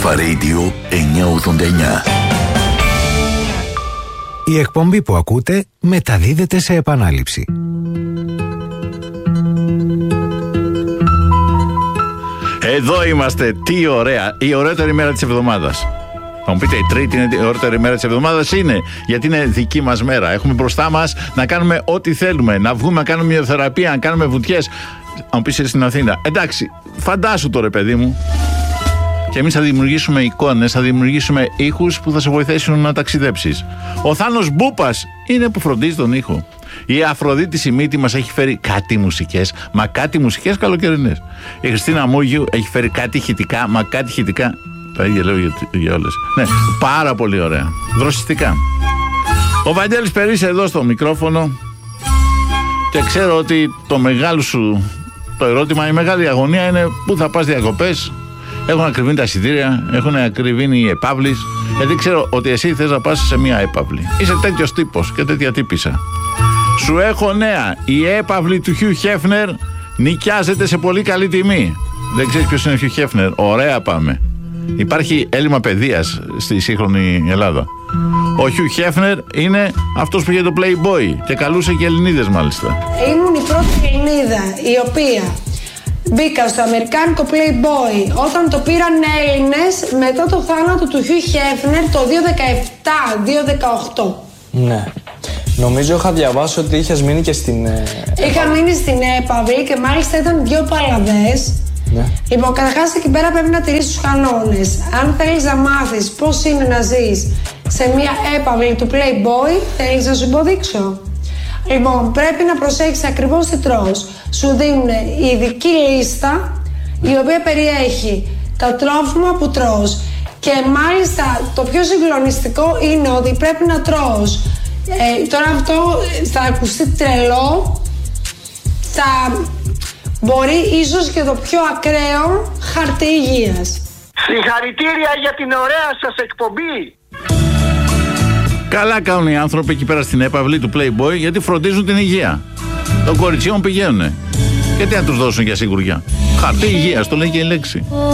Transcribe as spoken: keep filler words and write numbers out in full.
Αλφα Radio εννιακόσια ογδόντα εννιά. Η εκπομπή που ακούτε μεταδίδεται σε επανάληψη. Εδώ είμαστε, τι ωραία, η ωραιότερη μέρα της εβδομάδας. Θα μου πείτε, η Τρίτη είναι η ωραιότερη μέρα της εβδομάδας? Είναι, γιατί είναι δική μας μέρα. Έχουμε μπροστά μας να κάνουμε ό,τι θέλουμε. Να βγούμε, να κάνουμε μυοθεραπεία, να κάνουμε βουτιές. Αν μου πεις στην Αθήνα, εντάξει, φαντάσου τώρα, παιδί μου. Και εμείς θα δημιουργήσουμε εικόνες, θα δημιουργήσουμε ήχους που θα σε βοηθήσουν να ταξιδέψεις. Ο Θάνος Μπούπας είναι που φροντίζει τον ήχο. Η Αφροδίτη Σιμίτη μας έχει φέρει κάτι μουσικές, μα κάτι μουσικές καλοκαιρινές. Η Χριστίνα Μούγιου έχει φέρει κάτι ηχητικά, μα κάτι ηχητικά. Τα ίδια λέω για, για όλες. Ναι, πάρα πολύ ωραία. Δροσιστικά. Ο Βαγγέλης Περής εδώ στο μικρόφωνο. Και ξέρω ότι το μεγάλο σου το ερώτημα, η μεγάλη αγωνία είναι πού θα πας διακοπές. Έχουν ακριβήνει τα εισιτήρια, έχουν ακριβήνει οι επαύλεις. Γιατί ξέρω ότι εσύ θες να πας σε μια έπαυλη. Είσαι τέτοιος τύπος και τέτοια τύπισσα. Σου έχω νέα. Η έπαυλη του Χιου Χέφνερ νοικιάζεται σε πολύ καλή τιμή. Δεν ξέρεις ποιος είναι ο Χιου Χέφνερ? Ωραία, πάμε. Υπάρχει έλλειμμα παιδείας στη σύγχρονη Ελλάδα. Ο Χιου Χέφνερ είναι αυτός που είχε το Playboy και καλούσε και Ελληνίδες μάλιστα. Ήμουν η πρώτη Ελληνίδα η οποία μπήκα στο αμερικάνικο Playboy όταν το πήραν Έλληνες μετά το θάνατο του Χιου Χέφνερ το δύο χιλιάδες δεκαεπτά δύο χιλιάδες δεκαοκτώ. Ναι. Νομίζω είχα διαβάσει ότι είχες μείνει και στην... Είχα μείνει στην έπαυλη και μάλιστα ήταν δύο παλαβές. Ναι. Λοιπόν, καταρχάς εκεί πέρα πρέπει να τηρήσεις τους κανόνες. Αν θέλεις να μάθεις πώς είναι να ζεις σε μια έπαυλη του Playboy, θέλεις να σου υποδείξω? Λοιπόν, πρέπει να προσέχεις ακριβώς τι τρως. Σου δίνουν ειδική λίστα η οποία περιέχει τα τρόφιμα που τρως. Και μάλιστα το πιο συγκλονιστικό είναι ότι πρέπει να τρως. Ε, τώρα αυτό θα ακουστεί τρελό, θα μπορεί ίσως και το πιο ακραίο χαρτί υγείας. Συγχαρητήρια για την ωραία σας εκπομπή. Καλά κάνουν οι άνθρωποι εκεί πέρα στην έπαυλη του Playboy, γιατί φροντίζουν την υγεία των κοριτσιών πηγαίνουνε. Γιατί να τους δώσουν για σιγουριά? Χαρτί υγείας, το λέει και η λέξη.